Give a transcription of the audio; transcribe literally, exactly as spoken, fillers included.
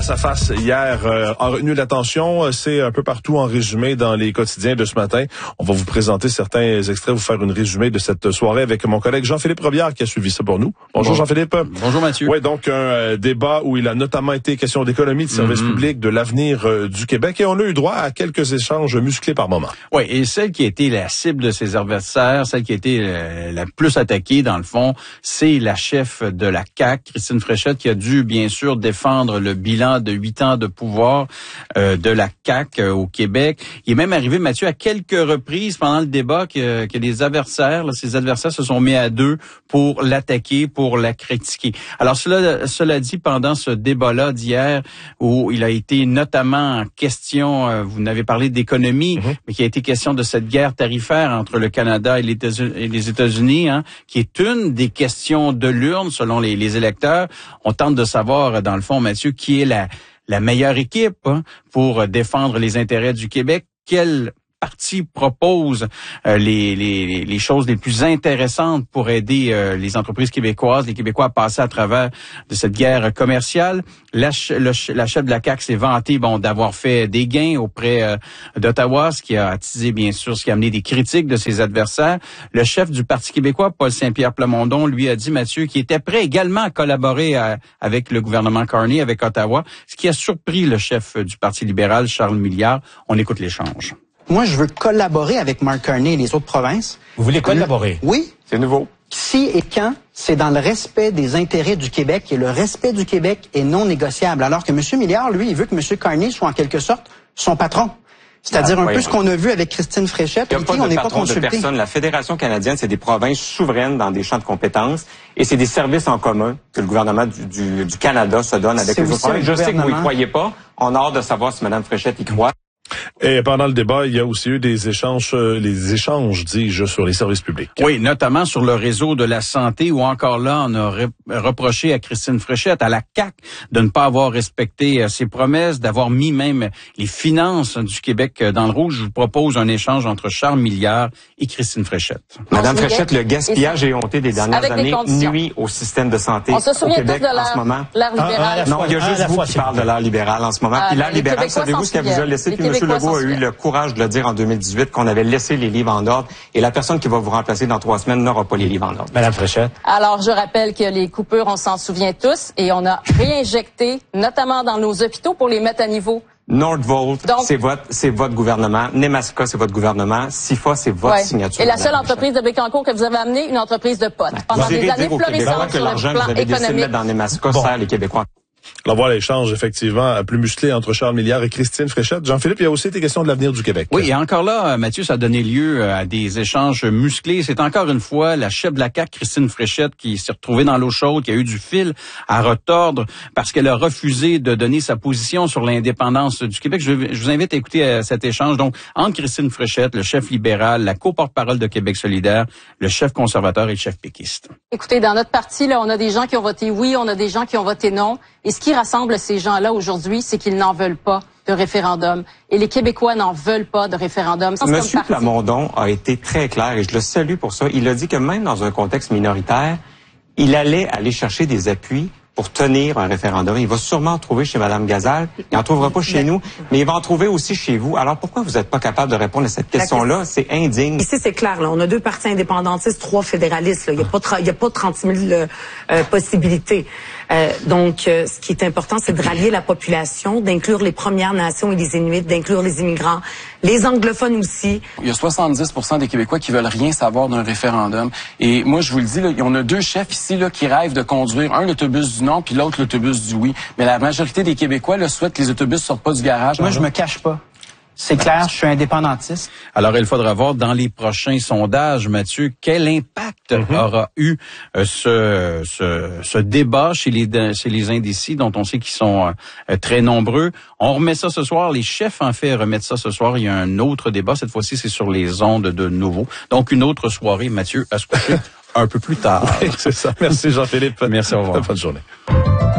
Sa face hier euh, a retenu l'attention, c'est un peu partout en résumé dans les quotidiens de ce matin. On va vous présenter certains extraits, vous faire une résumé de cette soirée avec mon collègue Jean-Philippe Robillard qui a suivi ça pour nous. Bonjour, Bonjour. Jean-Philippe. Bonjour Mathieu. Oui, donc un euh, débat où il a notamment été question d'économie, de services mm-hmm. publics, de l'avenir euh, du Québec et on a eu droit à quelques échanges musclés par moment. Oui, et celle qui a été la cible de ses adversaires, celle qui a été euh, la plus attaquée dans le fond, c'est la chef de la C A Q, Christine Fréchette, qui a dû bien sûr défendre le bilan de huit ans de pouvoir euh, de la C A Q euh, au Québec. Il est même arrivé, Mathieu, à quelques reprises pendant le débat que, que les adversaires, là, ses adversaires se sont mis à deux pour l'attaquer, pour la critiquer. Alors cela, cela dit, pendant ce débat-là d'hier, où il a été notamment en question, euh, vous n'avez parlé d'économie, mm-hmm. mais qui a été question de cette guerre tarifaire entre le Canada et les États-Unis, hein, qui est une des questions de l'urne selon les, les électeurs. On tente de savoir, dans le fond, Mathieu, qui est la la meilleure équipe hein, pour défendre les intérêts du Québec. Quel parti propose euh, les, les, les choses les plus intéressantes pour aider euh, les entreprises québécoises, les Québécois à passer à travers de cette guerre commerciale. La, le, la chef de la C A Q s'est vantée bon, d'avoir fait des gains auprès euh, d'Ottawa, ce qui a attisé bien sûr, ce qui a amené des critiques de ses adversaires. Le chef du Parti québécois, Paul Saint-Pierre Plamondon, lui a dit, Mathieu, qu'il était prêt également à collaborer à, avec le gouvernement Carney, avec Ottawa, ce qui a surpris le chef du Parti libéral, Charles Milliard. On écoute l'échange. Moi, je veux collaborer avec Mark Carney et les autres provinces. Vous voulez collaborer? Oui. C'est nouveau. Si et quand, c'est dans le respect des intérêts du Québec et le respect du Québec est non négociable. Alors que M. Milliard, lui, il veut que M. Carney soit en quelque sorte son patron. C'est-à-dire ah, un oui, peu oui. ce qu'on a vu avec Christine Fréchette. Il n'y a pas de patron de personne. La Fédération canadienne, c'est des provinces souveraines dans des champs de compétences et c'est des services en commun que le gouvernement du, du, du Canada se donne avec les autres provinces. Je sais que vous n'y croyez pas. On a hâte de savoir si Mme Fréchette y croit. Et pendant le débat, il y a aussi eu des échanges, euh, les échanges, dis-je, sur les services publics. Oui, notamment sur le réseau de la santé, où encore là, on a re- reproché à Christine Fréchette, à la C A Q, de ne pas avoir respecté euh, ses promesses, d'avoir mis même les finances du Québec euh, dans le rouge. Je vous propose un échange entre Charles Milliard et Christine Fréchette. Madame Fréchette, le gaspillage éhonté des dernières années nuit au système de santé au Québec en ce moment. L'air libéral. Ah, non, il y a juste ah, vous qui parle de l'air libéral en ce moment. Ah, Puis l'air libéral, savez-vous ce qu'elle vous a laissé? Puis M. Legault a eu le courage de le dire en deux mille dix-huit qu'on avait laissé les livres en ordre et la personne qui va vous remplacer dans trois semaines n'aura pas les livres en ordre. Madame Fréchette. Alors, je rappelle que les coupures, on s'en souvient tous et on a réinjecté, notamment dans nos hôpitaux, pour les mettre à niveau. Nordvolt, c'est votre, c'est votre gouvernement. Nemaska, c'est votre gouvernement. SIFA, c'est votre ouais. signature. Et la seule entreprise de Bécancour que vous avez amenée, une entreprise de potes. Ouais. Pendant des années florissantes sur le plan économique. De mettre dans Nemaska bon. sert les Québécois. Alors voilà l'échange effectivement plus musclé entre Charles Milliard et Christine Fréchette. Jean-Philippe, il y a aussi été question de l'avenir du Québec. Oui, et encore là, Mathieu, ça a donné lieu à des échanges musclés. C'est encore une fois la chef de la C A Q, Christine Fréchette, qui s'est retrouvée dans l'eau chaude, qui a eu du fil à retordre parce qu'elle a refusé de donner sa position sur l'indépendance du Québec. Je, je vous invite à écouter cet échange. Donc, entre Christine Fréchette, le chef libéral, la co-porte-parole de Québec solidaire, le chef conservateur et le chef péquiste. Écoutez, dans notre parti, là, on a des gens qui ont voté oui, on a des gens qui ont voté non. Et ce qui rassemble ces gens-là aujourd'hui, c'est qu'ils n'en veulent pas de référendum. Et les Québécois n'en veulent pas de référendum. Monsieur Plamondon a été très clair et je le salue pour ça. Il a dit que même dans un contexte minoritaire, il allait aller chercher des appuis pour tenir un référendum. Il va sûrement en trouver chez Mme Gazal. Il n'en trouvera pas chez nous, mais il va en trouver aussi chez vous. Alors pourquoi vous n'êtes pas capable de répondre à cette question-là? C'est indigne. Ici, c'est clair. Là. On a deux partis indépendantistes, trois fédéralistes. Là. Il n'y a pas, tra- il y a pas trente mille euh, possibilités. Euh, donc, euh, ce qui est important, c'est de rallier la population, d'inclure les Premières Nations et les Inuits, d'inclure les immigrants, les anglophones aussi. Il y a soixante-dix pour cent des Québécois qui veulent rien savoir d'un référendum. Et moi, je vous le dis, là, on a deux chefs ici là, qui rêvent de conduire un l'autobus du non puis l'autre l'autobus du oui. Mais la majorité des Québécois là, souhaitent que les autobus ne sortent pas du garage. Moi, je me cache pas. C'est clair, je suis indépendantiste. Alors, il faudra voir dans les prochains sondages, Mathieu, quel impact mm-hmm. aura eu euh, ce, ce, ce débat chez les, chez les indécis, dont on sait qu'ils sont euh, très nombreux. On remet ça ce soir. Les chefs, en fait, remettent ça ce soir. Il y a un autre débat. Cette fois-ci, c'est sur les ondes de nouveau. Donc, une autre soirée, Mathieu, à se coucher un peu plus tard. Oui, c'est ça. Merci, Jean-Philippe. Merci, au revoir. Bonne journée.